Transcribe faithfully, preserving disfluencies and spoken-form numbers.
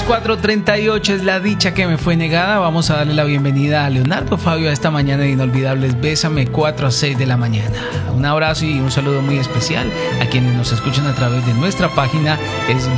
cuatro treinta y ocho es la dicha que me fue negada. Vamos a darle la bienvenida a Leonardo Fabio a esta mañana de Inolvidables Bésame, cuatro a seis de la mañana. Un abrazo y un saludo muy especial a quienes nos escuchan a través de nuestra página, es